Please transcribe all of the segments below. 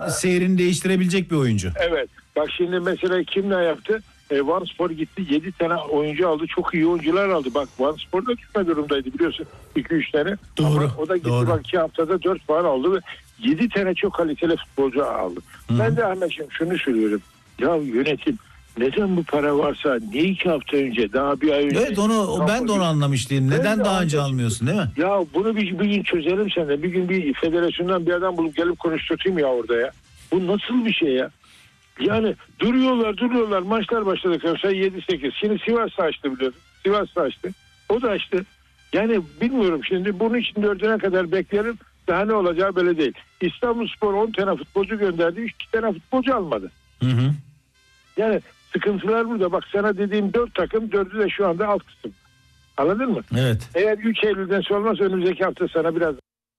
seyrini değiştirebilecek bir oyuncu. Evet. Bak şimdi mesela kim ne yaptı? Vanspor gitti 7 tane oyuncu aldı. Çok iyi oyuncular aldı. Bak Vanspor da düşme durumdaydı biliyorsun. 2-3 tane. Doğru. Ama o da gitti bak 2 haftada 4 puan aldı ve 7 tane çok kaliteli futbolcu aldı. Ben de Ahmetciğim şunu söylüyorum. Ya yönetim neden bu para varsa niye 2 hafta önce daha bir ay önce? Evet ben de onu anlamış değilim. Neden daha önce almıyorsun değil mi? Ya bunu bir gün çözelim seninle. Bir gün bir federasyondan bir adam bulup gelip konuşturayım ya orada ya. Bu nasıl bir şey ya? Yani duruyorlar maçlar başladı mesela 7-8. Şimdi Sivas'ta açtı biliyorsun. Sivas'ta açtı. O da açtı. Yani bilmiyorum şimdi bunun için 4'üne kadar beklerim. Daha ne olacağı belli değil. İstanbulspor 10 tane futbolcu gönderdi. 2 tane futbolcu almadı. Hı. Yani sıkıntılar burada. Bak sana dediğim 4 takım 4'ü de şu anda alt kısım. Anladın mı? Evet. Eğer 3 Eylül'den sonra olmaz önümüzdeki hafta sana biraz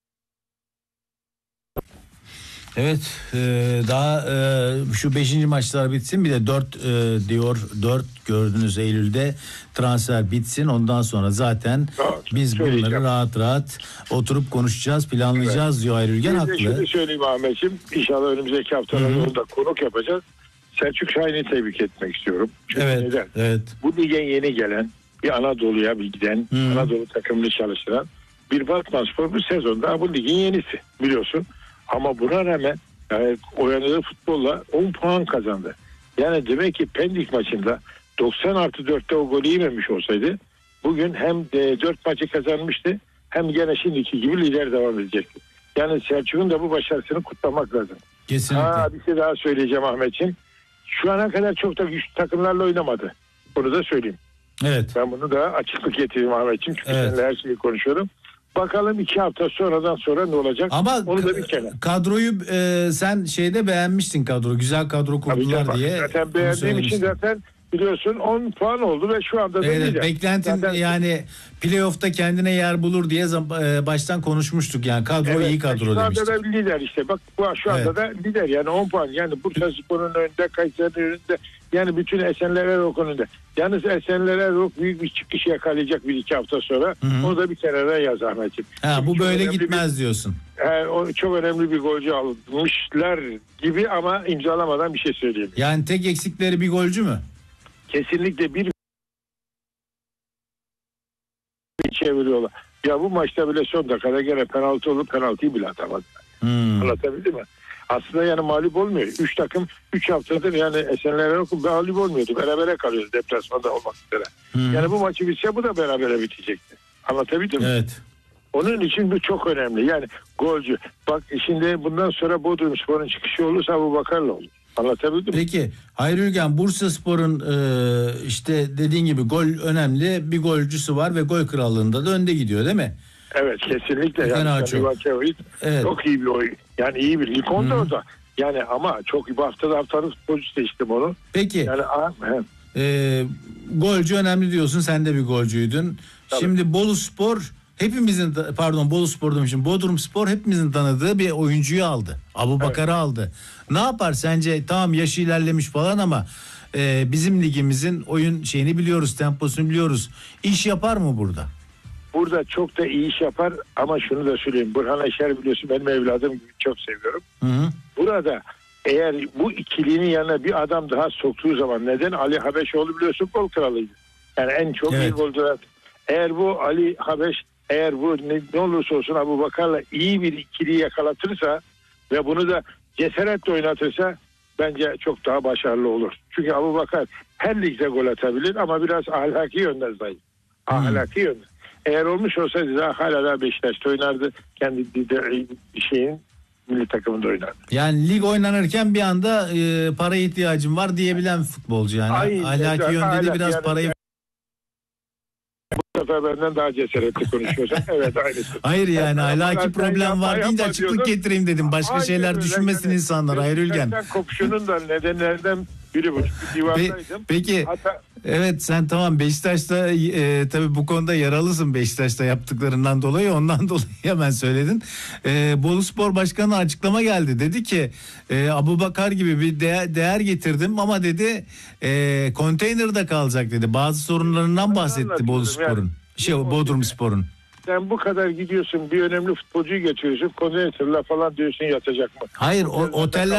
Evet daha şu 5. maçlar bitsin bir de 4 gördünüz Eylül'de transfer bitsin ondan sonra zaten biz bunları rahat oturup konuşacağız planlayacağız diyor Ayrılgen haklı. Şunu söyleyeyim Ahmetciğim inşallah önümüzdeki haftalarda orada konuk yapacağız. Selçuk Şahin'i tebrik etmek istiyorum. Çünkü neden? Evet. Bu lige yeni gelen bir Anadolu'ya bir giden Anadolu takımını çalıştıran bir Batmanspor bu sezonda bu ligin yenisi biliyorsun. Ama buna rağmen oynadığı futbolla 10 puan kazandı. Yani demek ki Pendik maçında 90+4'te o golü yememiş olsaydı bugün hem 4 maçı kazanmıştı hem gene şimdiki gibi lider devam edecekti. Yani Selçuk'un da bu başarısını kutlamak lazım. Kesinlikle. Bir şey daha söyleyeceğim Ahmetciğim. Şu ana kadar çok da güçlü takımlarla oynamadı. Bunu da söyleyeyim. Evet. Ben bunu da açıklık getireyim Ahmetciğim. Çünkü seninle her şeyi konuşuyorum. Bakalım 2 hafta sonradan sonra ne olacak? Ama onu da bir kere. Kadroyu sen beğenmiştin kadro. Güzel kadro kurdular diye. Zaten beğendiğim için zaten biliyorsun 10 puan oldu ve şu anda da lider. Beklentin zaten, yani playoff'ta kendine yer bulur diye baştan konuşmuştuk yani kadro iyi kadro demiştik. Şu anda da lider işte bak şu anda da lider yani 10 puan yani Bursaspor'un önünde Kayseri'nin önünde yani bütün Esenler Erok önünde. Yalnız Esenler Erok büyük bir çıkış yakalayacak 1-2 hafta sonra. Onu da bir kenara yaz Ahmetciğim. Bu böyle gitmez diyorsun. O çok önemli bir golcü almışlar gibi ama imzalamadan bir şey söyleyeyim. Yani tek eksikleri bir golcü mü? Kesinlikle bir çeviriyorlar. Ya bu maçta bile son dakikada gene penaltı olup penaltıyı bile atamadı. Anlatabildim mi? Aslında yani mağlup olmuyor. 3 takım 3 haftadır yani Esenler mağlup olmuyordu. Berabere kalıyoruz deplasmanda olmak üzere. Yani bu maçı bitse bu da berabere bitecekti. Anlatabildim mi? Evet. Onun için bu çok önemli. Yani golcü. Bak şimdi bundan sonra Bodrumspor'un çıkışı olursa Abubakar'la olur. Anlatabildim mi? Peki Hayrülgen Bursaspor'un işte dediğin gibi gol önemli bir golcüsü var ve gol krallığında da önde gidiyor değil mi? Evet kesinlikle. Yani çok iyi bir oyun. Yani iyi bir ilk onda orada. Yani ama çok iyi. Bu haftanın futbolcusu seçtim onu. Peki. Yani golcü önemli diyorsun. Sen de bir golcüydün. Tabii. Şimdi Boluspor Boluspor demişim. Bodrumspor hepimizin tanıdığı bir oyuncuyu aldı. Abubakar'ı aldı. Ne yapar sence? Tamam yaşı ilerlemiş falan ama bizim ligimizin oyun şeyini biliyoruz, temposunu biliyoruz. İş yapar mı burada? Burada çok da iyi iş yapar ama şunu da söyleyeyim. Burhan Eşer biliyorsun benim evladım gibi çok seviyorum. Burada eğer bu ikilinin yanına bir adam daha soktuğu zaman neden Ali Habeşoğlu biliyorsun gol kralıydı. Yani en çok iyi golcüler. Eğer bu Ali Habeş bu ne olursa olsun Abubakar'la iyi bir ikiliyi yakalatırsa ve bunu da cesaretle oynatırsa bence çok daha başarılı olur. Çünkü Abubakar her ligde gol atabilir ama biraz ahlaki yönden zayıf. Ahlaki yönden. Eğer olmuş olsaydı daha hala Beşiktaş'ta oynardı. Kendi milli takımında oynardı. Yani lig oynanırken bir anda para ihtiyacım var diyebilen futbolcu yani. Ahlaki yönde de biraz parayı... Bu sefer benden daha cesaretli konuşuyorsan evet aynısı. Hayır yani ahlaki problem var deyince açıklık getireyim dedim. Başka şeyler düşünmesin insanlar. Ayrılgen. Kopuşunun da nedenlerden biri bu. Divandaydım. Peki. Evet sen tamam Beşiktaş'ta tabii bu konuda yaralısın Beşiktaş'ta yaptıklarından dolayı ondan dolayı hemen söyledin. Boluspor Başkanı açıklama geldi. Dedi ki Abubakar gibi bir değer getirdim ama dedi konteynerde kalacak dedi. Bazı sorunlarından bahsetti Boluspor'un. Bodrumspor'un. Sen bu kadar gidiyorsun bir önemli futbolcuyu getiriyorsun konteynerle falan diyorsun yatacak mı? Hayır oteller